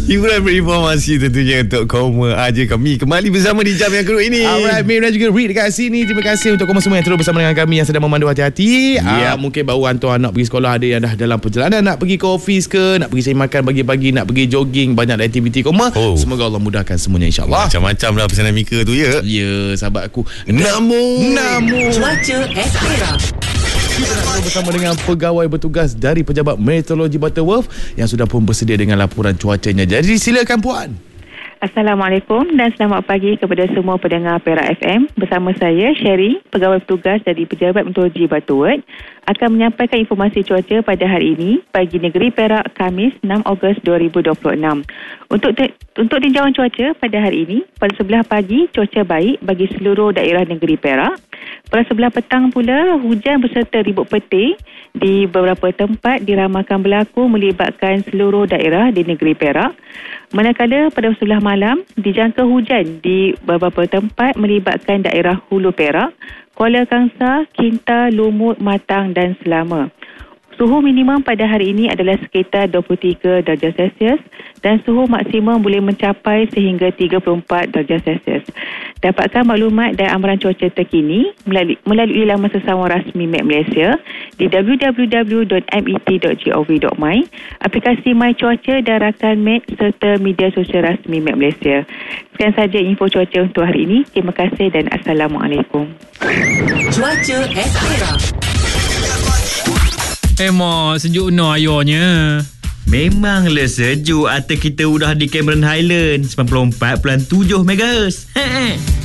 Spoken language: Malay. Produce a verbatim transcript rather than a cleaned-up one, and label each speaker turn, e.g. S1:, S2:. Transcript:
S1: Hiburan berinformasi tentunya untuk kaum aja kami kembali bersama di jam yang kedua ini.
S2: Alright, Mir dan juga Reed dekat sini. Terima kasih untuk kamu semua yang terus bersama dengan kami yang sedang memandu hati-hati.
S1: Yep.
S2: Uh, mungkin baru hantar anak pergi sekolah, ada yang dah dalam perjalanan nak pergi ke office ke, nak pergi cari makan pagi-pagi, nak pergi jogging, banyak aktiviti koma.
S1: Oh.
S2: Semoga Allah mudahkan semuanya insya-Allah.
S1: Macam-macam lah pesanan Mika tu ya.
S2: Ya, sahabat aku.
S1: Namun
S2: Namun
S3: Cuaca Espera.
S2: kita nak bersama dengan pegawai bertugas dari Pejabat Meteorologi Butterworth yang sudah pun bersedia dengan laporan cuacanya. Jadi silakan puan.
S4: Assalamualaikum dan selamat pagi kepada semua pendengar Perak F M. Bersama saya Sherry, pegawai bertugas dari Pejabat Meteorologi Butterworth, akan menyampaikan informasi cuaca pada hari ini bagi negeri Perak, Khamis enam Ogos dua ribu dua puluh enam. Untuk te- untuk tinjauan cuaca pada hari ini, pada sebelah pagi cuaca baik bagi seluruh daerah negeri Perak. Pada sebelah petang pula, hujan berserta ribut petir di beberapa tempat diramalkan berlaku melibatkan seluruh daerah di negeri Perak. Manakala pada sebelah malam, dijangka hujan di beberapa tempat melibatkan daerah Hulu Perak, Kuala Kangsar, Kinta, Lumut, Matang dan Selama. Suhu minimum pada hari ini adalah sekitar dua puluh tiga darjah Celsius dan suhu maksimum boleh mencapai sehingga tiga puluh empat darjah Celsius. Dapatkan maklumat dan amaran cuaca terkini melalui, melalui laman sesama rasmi M E T Malaysia di w w w dot m e t dot gov dot my, aplikasi My Cuaca dan rakan M E T serta media sosial rasmi M E T Malaysia. Sekian saja info cuaca untuk hari ini. Terima kasih dan Assalamualaikum.
S3: Cuaca Espera.
S5: Eh mak, sejuk no ayonya.
S6: Memanglah sejuk. Atas kita udah di Cameron Highland sembilan puluh empat perpuluhan tujuh megahertz.